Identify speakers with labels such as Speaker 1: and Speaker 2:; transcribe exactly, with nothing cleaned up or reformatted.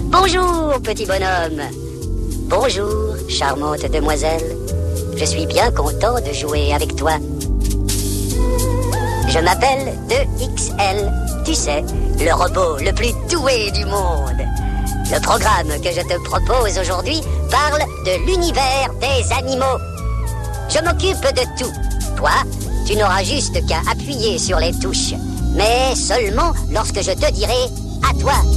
Speaker 1: Bonjour, petit bonhomme. Bonjour, charmante demoiselle. Je suis bien content de jouer avec toi. Je m'appelle deux X L. Tu sais, le robot le plus doué du monde. Le programme que je te propose aujourd'hui parle de l'univers des animaux. Je m'occupe de tout. Toi, tu n'auras juste qu'à appuyer sur les touches. Mais seulement lorsque je te dirai « à toi ».